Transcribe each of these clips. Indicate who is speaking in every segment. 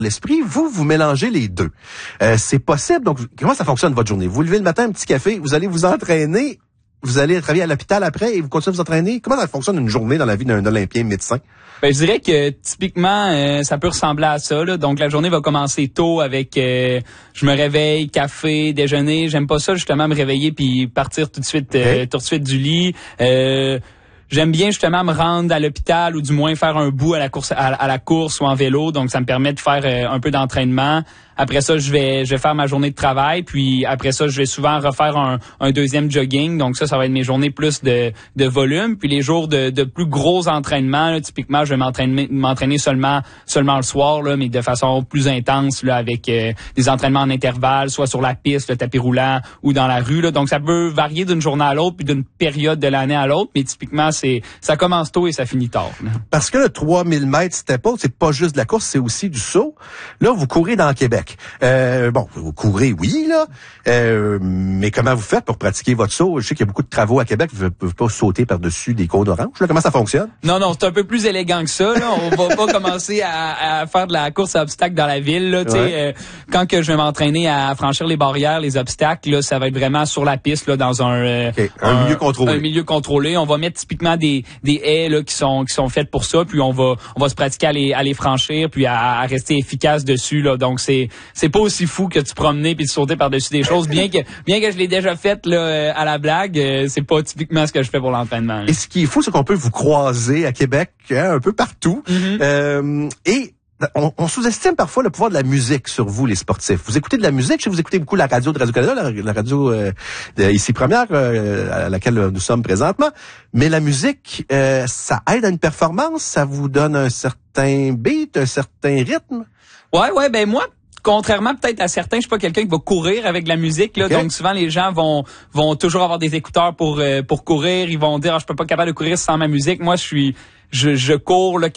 Speaker 1: l'esprit, vous mélangez les deux. C'est possible. Donc, comment ça fonctionne votre journée? Vous levez le matin, un petit café, vous allez vous entraîner, vous allez travailler à l'hôpital après et vous continuez à vous entraîner. Comment ça fonctionne une journée dans la vie d'un Olympien médecin?
Speaker 2: Ben, je dirais que typiquement, ça peut ressembler à ça, là. Donc, la journée va commencer tôt avec je me réveille, café, déjeuner. J'aime pas ça, justement, me réveiller puis partir tout de suite du lit. J'aime bien justement me rendre à l'hôpital ou du moins faire un bout à la course ou en vélo. Donc, ça me permet de faire un peu d'entraînement. Après ça, je vais faire ma journée de travail. Puis après ça, je vais souvent refaire un deuxième jogging. Donc ça va être mes journées plus de volume. Puis les jours de plus gros entraînements, là, typiquement, je vais m'entraîner seulement le soir, là, mais de façon plus intense, là, avec des entraînements en intervalle, soit sur la piste, le tapis roulant ou dans la rue, là. Donc ça peut varier d'une journée à l'autre puis d'une période de l'année à l'autre. Mais typiquement, ça commence tôt et ça finit tard, là.
Speaker 1: Parce que le 3000 mètres steeple, c'est pas juste de la course, c'est aussi du saut. Là, vous courez dans Québec. Bon, vous courez, oui, là, mais comment vous faites pour pratiquer votre saut? Je sais qu'il y a beaucoup de travaux à Québec, vous ne pouvez pas sauter par-dessus des cônes oranges. Là, comment ça fonctionne?
Speaker 2: Non, c'est un peu plus élégant que ça, là. On va pas commencer à faire de la course à obstacles dans la ville, là. Ouais. Quand que je vais m'entraîner à franchir les barrières, les obstacles, là, ça va être vraiment sur la piste, là, dans un
Speaker 1: milieu contrôlé.
Speaker 2: Un milieu contrôlé. On va mettre typiquement des haies, là, qui sont faites pour ça, puis on va se pratiquer à les franchir, puis à rester efficace dessus, là. Donc c'est pas aussi fou que tu promener puis de sauter par-dessus des choses, bien que je l'ai déjà fait, là, à la blague, c'est pas typiquement ce que je fais pour l'entraînement, là.
Speaker 1: Et ce qui est fou, c'est qu'on peut vous croiser à Québec, hein, un peu partout. Mm-hmm. Et on sous-estime parfois le pouvoir de la musique sur vous, les sportifs. Vous écoutez de la musique, je sais que vous écoutez beaucoup la radio de Radio-Canada, la radio ici première, à laquelle nous sommes présentement. Mais la musique, ça aide à une performance, ça vous donne un certain beat, un certain rythme.
Speaker 2: Ouais, ben moi, contrairement peut-être à certains, je suis pas quelqu'un qui va courir avec de la musique, là. Okay. Donc souvent les gens vont toujours avoir des écouteurs pour courir. Ils vont dire je peux pas capable de courir sans ma musique. Moi je cours le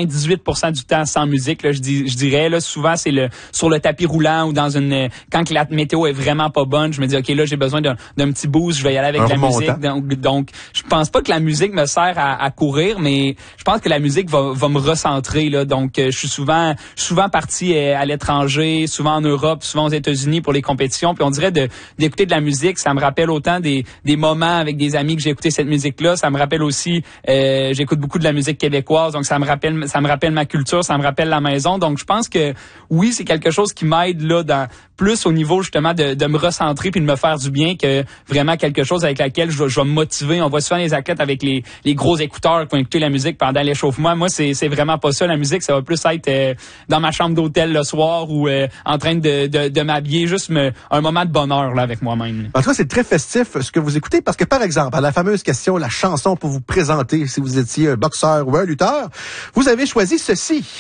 Speaker 2: 98% du temps sans musique, là, je dirais, là, souvent c'est sur le tapis roulant ou quand la météo est vraiment pas bonne, je me dis OK, là j'ai besoin d'un petit boost, je vais y aller avec la musique. Donc je pense pas que la musique me sert à courir, mais je pense que la musique va me recentrer, là. Donc je suis souvent parti à l'étranger, souvent en Europe, souvent aux États-Unis pour les compétitions, puis on dirait d'écouter de la musique, ça me rappelle autant des moments avec des amis que j'ai écouté cette musique-là, ça me rappelle aussi j'écoute beaucoup de la musique québécoise, donc ça me rappelle ma culture, ça me rappelle la maison. Donc je pense que oui, c'est quelque chose qui m'aide là plus au niveau justement de me recentrer puis de me faire du bien que vraiment quelque chose avec laquelle je vais me motiver. On voit souvent les athlètes avec les gros écouteurs qui vont écouter la musique pendant l'échauffement. Moi, c'est vraiment pas ça. La musique, ça va plus être dans ma chambre d'hôtel le soir ou en train de m'habiller, juste un moment de bonheur là avec moi-même.
Speaker 1: En tout cas, c'est très festif ce que vous écoutez parce que par exemple, à la fameuse question, la chanson pour vous présenter si vous étiez un boxeur ou un lutteur, vous avez choisi ceci.